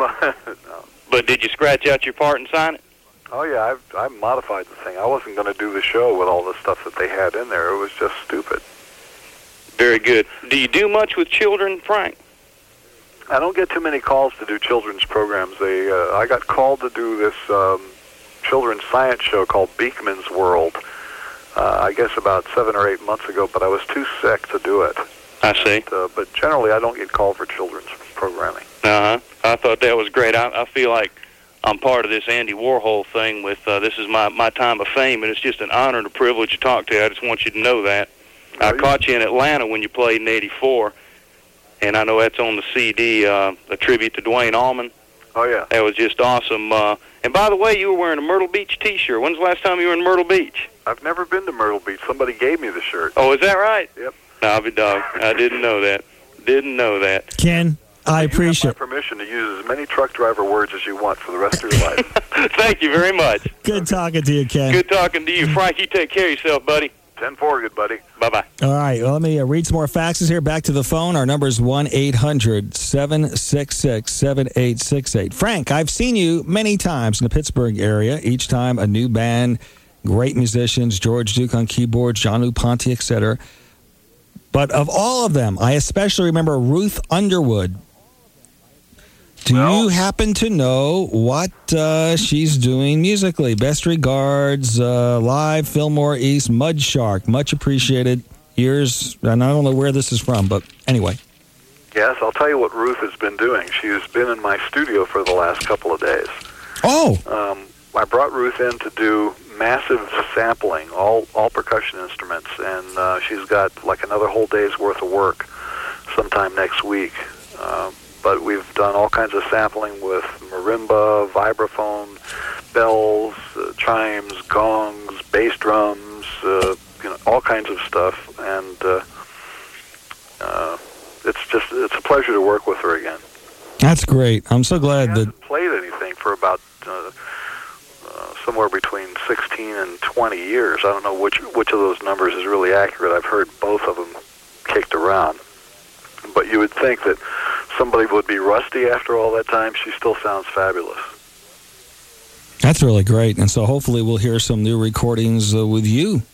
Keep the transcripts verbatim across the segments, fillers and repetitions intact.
no. But did you scratch out your part and sign it? Oh, yeah, I've, I modified the thing. I wasn't going to do the show with all the stuff that they had in there. It was just stupid. Very good. Do you do much with children, Frank? I don't get too many calls to do children's programs. They, uh, I got called to do this um, children's science show called Beekman's World, uh, I guess about seven or eight months ago, but I was too sick to do it. I see. And, uh, but generally, I don't get called for children's programming. Uh-huh. I thought that was great. I, I feel like I'm part of this Andy Warhol thing with uh, this is my, my time of fame, and it's just an honor and a privilege to talk to you. I just want you to know that. Oh, I yeah. caught you in Atlanta when you played in eighty-four, and I know that's on the C D, uh, a tribute to Dwayne Allman. Oh, yeah. That was just awesome. Uh, and by the way, you were wearing a Myrtle Beach T-shirt. When's the last time you were in Myrtle Beach? I've never been to Myrtle Beach. Somebody gave me the shirt. Oh, is that right? Yep. No, I'll be dog. I didn't know that. Didn't know that. Ken, I appreciate You have my permission to use as many truck driver words as you want for the rest of your life. Thank you very much. Good talking to you, Ken. Good talking to you. Frank, you take care of yourself, buddy. ten four, good buddy. Bye-bye. All right, well, let me uh, read some more faxes here. Back to the phone. Our number is one eight hundred seven six six seven eight six eight. Frank, I've seen you many times in the Pittsburgh area, each time a new band, great musicians, George Duke on keyboards, John Ponte, et cetera. But of all of them, I especially remember Ruth Underwood. Do Well, you happen to know what uh, she's doing musically? Best regards, uh, live, Fillmore East, Mud Shark, much appreciated. Years, and I don't know where this is from, but anyway. yes, I'll tell you what Ruth has been doing. She's been in my studio for the last couple of days. Oh, Um, I brought Ruth in to do massive sampling, all all percussion instruments, and uh, she's got like another whole day's worth of work sometime next week. Um, but we've done all kinds of sampling with marimba, vibraphone, bells, uh, chimes, gongs, bass drums, uh, you know, all kinds of stuff, and uh, uh, it's just it's a pleasure to work with her again. that's great. I'm so She glad that. hasn't played anything for about uh, uh, somewhere between sixteen and twenty years. I don't know which which of those numbers is really accurate. I've heard both of them kicked around. But you would think that somebody would be rusty after all that time. She still sounds fabulous. That's really great. And so hopefully we'll hear some new recordings uh, with you.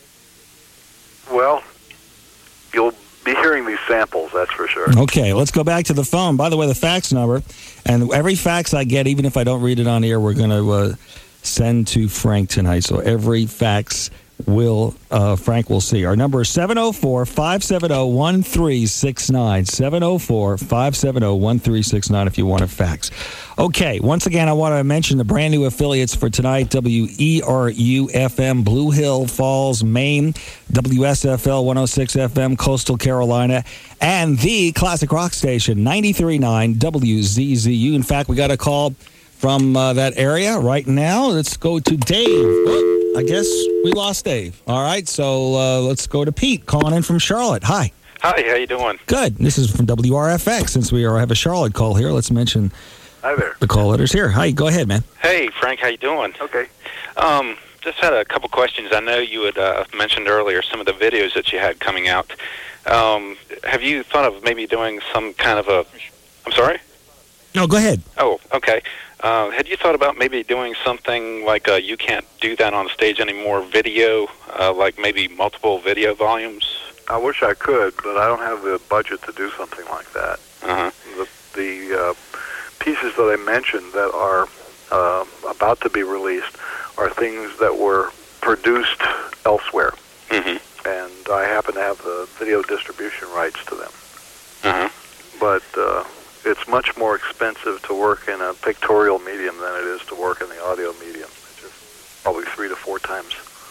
Well, you'll be hearing these samples, that's for sure. Okay, let's go back to the phone. By the way, the fax number, and every fax I get, even if I don't read it on air, we're going to uh, send to Frank tonight. So every fax will uh, Frank will see. Our number is seven oh four, five seven oh, one three six nine. seven oh four, five seven oh, one three six nine if you want to fax. Okay, once again, I want to mention the brand new affiliates for tonight. W E R U F M, Blue Hill Falls, Maine. W S F L one oh six F M, Coastal Carolina. And the classic rock station, ninety-three point nine W Z Z U. In fact, we got a call from uh, that area right now. Let's go to Dave. Oh, I guess we lost Dave. All right, so uh, let's go to Pete, calling in from Charlotte. Hi. Hi, how you doing? Good. This is from W R F X. Since we are, have a Charlotte call here, let's mention Hi there. the call letters here. Hi, go ahead, man. Hey, Frank, how you doing? Okay. Um, just had a couple questions. I know you had uh, mentioned earlier some of the videos that you had coming out. Um, have you thought of maybe doing some kind of a... I'm sorry? No, go ahead. Oh, okay. Uh, had you thought about maybe doing something like uh, You Can't Do That on Stage Anymore video, uh, like maybe multiple video volumes? I wish I could, but I don't have the budget to do something like that. Uh-huh. The, the uh, pieces that I mentioned that are uh, about to be released are things that were produced elsewhere, Mm-hmm. and I happen to have the video distribution rights to them. Uh-huh. But uh, it's much more expensive to work in a pictorial medium than it is to work in the audio medium. It's just probably three to four times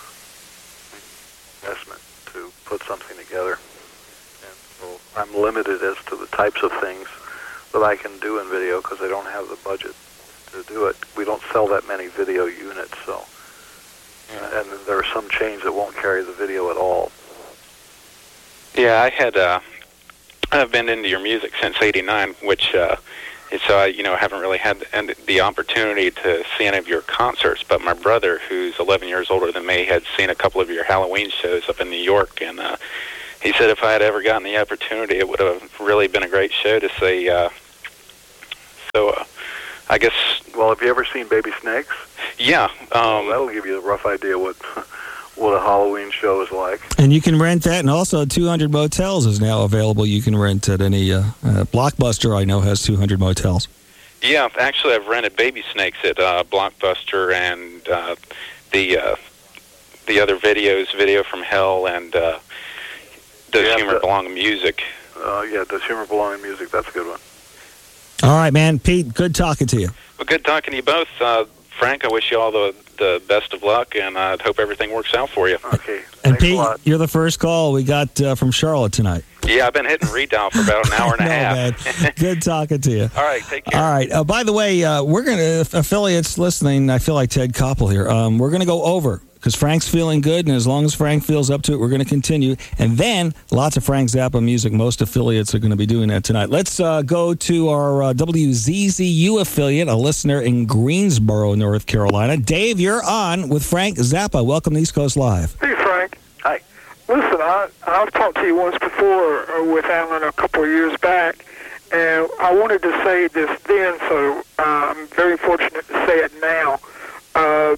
investment to put something together. And so I'm limited as to the types of things that I can do in video because I don't have the budget to do it. We don't sell that many video units, so Yeah. and there are some chains that won't carry the video at all. Yeah, I had... Uh, I've been into your music since eighty-nine, which... Uh, so I, you know, haven't really had the, the opportunity to see any of your concerts, but my brother, who's eleven years older than me, had seen a couple of your Halloween shows up in New York, and uh, he said if I had ever gotten the opportunity, it would have really been a great show to see. Uh, so, uh, I guess. Well, have you ever seen Baby Snakes? Yeah. Um, well, that'll give you a rough idea what what a Halloween show is like. And you can rent that, and also two hundred Motels is now available. You can rent at any uh, uh, Blockbuster, I know, has two hundred motels. Yeah, actually, I've rented Baby Snakes at uh, Blockbuster and uh, the uh, the other videos, Video from Hell, and uh, Does yeah, Humor the, Belong in Music? Uh, yeah, Does Humor Belong in Music? That's a good one. All right, man. Pete, good talking to you. Well, good talking to you both. Uh, Frank, I wish you all the, the best of luck, and I hope everything works out for you. Okay. And Thanks Pete, a lot. you're the first call we got uh, from Charlotte tonight. Yeah, I've been hitting redial for about an hour and a no, half. Man. Good talking to you. All right, take care. All right. Uh, by the way, uh, we're going to, affiliates listening, I feel like Ted Koppel here, um, we're going to go over because Frank's feeling good, and as long as Frank feels up to it, we're going to continue. And then lots of Frank Zappa music. Most affiliates are going to be doing that tonight. Let's uh, go to our uh, W Z Z U affiliate, a listener in Greensboro, North Carolina. Dave, you're on with Frank Zappa. Welcome to East Coast Live. Hey, Frank. Hi. Listen, I, I've talked to you once before uh, with Alan a couple of years back, and I wanted to say this then, so uh, I'm very fortunate to say it now. Uh,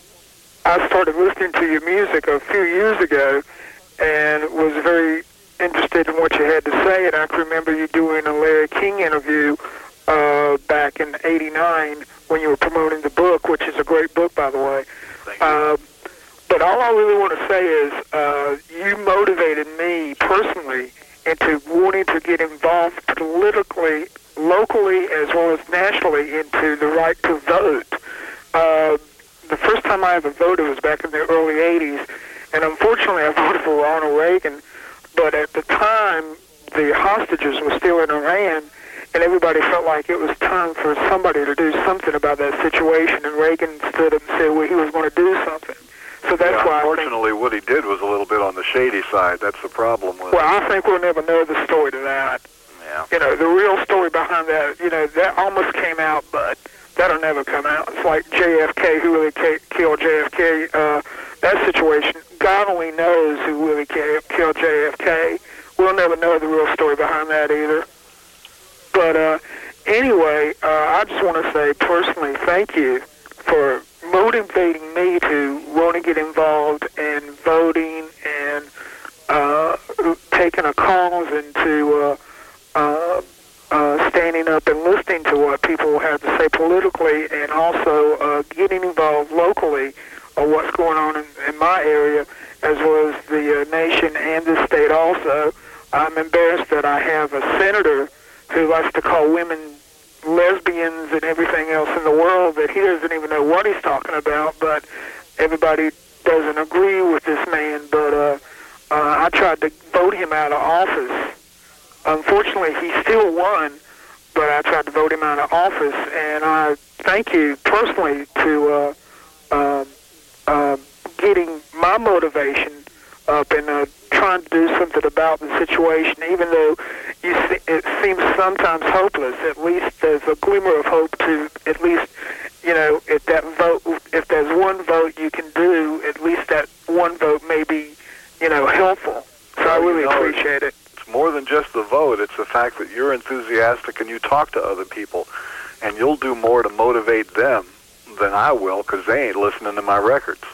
I started listening to your music a few years ago and was very interested in what you had to say, and I can remember you doing a Larry King interview uh, back in eighty-nine when you were promoting the book, which is a great book, by the way. Thank you. Uh, but all I really want to say is uh, you motivated me personally into wanting to get involved politically, locally, as well as nationally into the right to vote. Uh, the first time I ever voted was back in the early eighties, and unfortunately I voted for Ronald Reagan, but at the time the hostages were still in Iran, and everybody felt like it was time for somebody to do something about that situation, and Reagan stood up and said, well, he was going to do something. So that's yeah, why unfortunately, I think, what he did was a little bit on the shady side. That's the problem with well, it. I think we'll never know the story to that. Yeah. You know, the real story behind that, you know, that almost came out, but that'll never come out. It's like J F K, who really ca- killed J F K. Uh, that situation, God only knows who really ca- killed J F K. We'll never know the real story behind that either. But uh, anyway, uh, I just want to say personally thank you for motivating me to want to get involved in voting and uh, taking a cause and to uh, uh, uh, standing up and listening to what people have to say politically, and also uh, getting involved locally of what's going on in, in my area, as well as the uh, nation and the state also. I'm embarrassed that I have a senator who likes to call women lesbians and everything else in the world, that he doesn't even know what he's talking about, but everybody doesn't agree with this man. But uh, uh, I tried to vote him out of office. Unfortunately, he still won, but I tried to vote him out of office, and I thank you personally to uh, uh, uh, getting my motivation up and uh, trying to do something about the situation, even though you see, it seems sometimes hopeless. At least there's a glimmer of hope to, at least, you know, if that vote, if there's one vote you can do, at least that one vote may be, you know, helpful. So I really appreciate it. It's more than just the vote. It's the fact that you're enthusiastic and you talk to other people, and you'll do more to motivate them than I will, because they ain't listening to my records.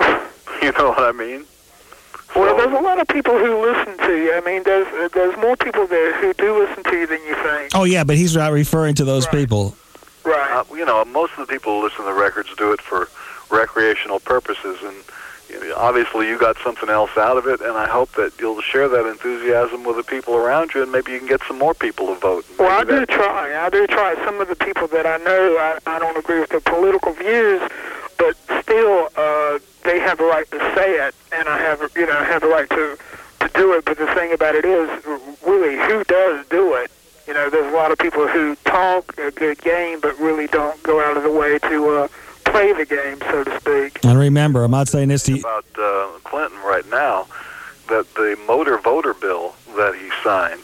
You know what I mean? Well, there's a lot of people who listen to you. I mean, there's there's more people there who do listen to you than you think. Oh, yeah, but he's not referring to those Right. people. Right. Uh, you know, most of the people who listen to the records do it for recreational purposes, and you know, obviously you got something else out of it, and I hope that you'll share that enthusiasm with the people around you, and maybe you can get some more people to vote. Well, I Maybe do that- try. I do try. Some of the people that I know, I, I don't agree with their political views, but still, uh, they have a right to say it, and I have, you know, have a right to to do it. But the thing about it is, really, who does do it? You know, there's a lot of people who talk a good game, but really don't go out of the way to uh, play the game, so to speak. And remember, I'm not saying this to you. about uh, Clinton right now, that the motor voter bill that he signed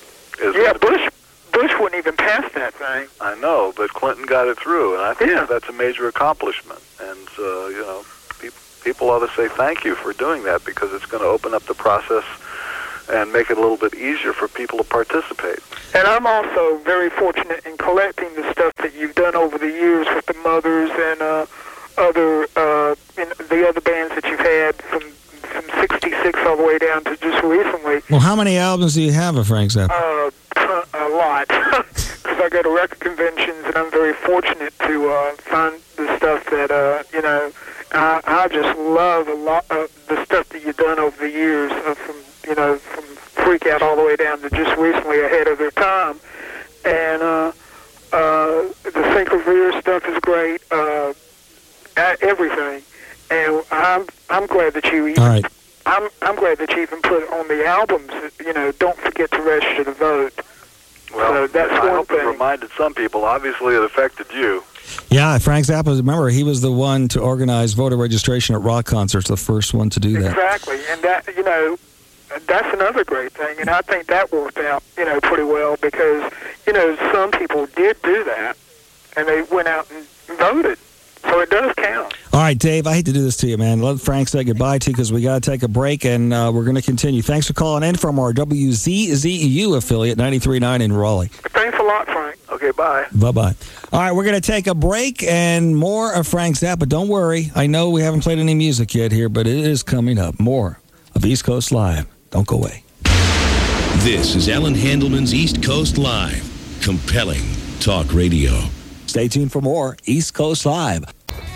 is Yeah, gonna be- Bush Bush wouldn't even pass that thing. I know, but Clinton got it through, and I think Yeah. that that's a major accomplishment. And uh, you know, pe- people ought to say thank you for doing that, because it's going to open up the process and make it a little bit easier for people to participate. And I'm also very fortunate in collecting the stuff that you've done over the years with the Mothers and uh, other uh, in the other bands that you've had from from sixty-six all the way down to just recently. Well, how many albums do you have of Frank Zappa? Uh, a lot, because I go to record conventions, and I'm very fortunate to uh, find the stuff that uh, you know. I, I just love a lot of the stuff that you've done over the years, uh, from you know from Freak Out all the way down to just recently Ahead of Their Time, and uh, uh, the Think Revere stuff is great. Uh, everything, and I'm I'm glad that you. Even, all right. I'm I'm glad that you even put on the albums. You know, don't forget to register to vote. Well, so that's I one hope thing. it reminded some people. Obviously, it affected you. Yeah, Frank Zappa, remember, he was the one to organize voter registration at rock concerts, the first one to do that. Exactly, and that, you know, that's another great thing, and I think that worked out, you know, pretty well, because, you know, some people did do that, and they went out and voted, so it does count. All right, Dave, I hate to do this to you, man. Let Frank say goodbye to you, because we got to take a break, and uh, we're going to continue. Thanks for calling in from our W Z Z U affiliate, ninety-three point nine in Raleigh. Thanks a lot, Frank. Okay, bye. Bye-bye. All right, we're going to take a break and more of Frank Zappa. Don't worry. I know we haven't played any music yet here, but it is coming up. More of East Coast Live. Don't go away. This is Alan Handelman's East Coast Live. Compelling talk radio. Stay tuned for more East Coast Live.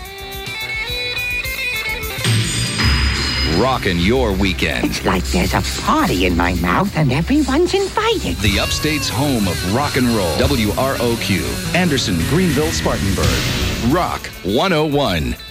Rockin' your weekend. It's like there's a party in my mouth and everyone's invited. The Upstate's home of rock and roll. W R O Q. Anderson, Greenville, Spartanburg. Rock one oh one.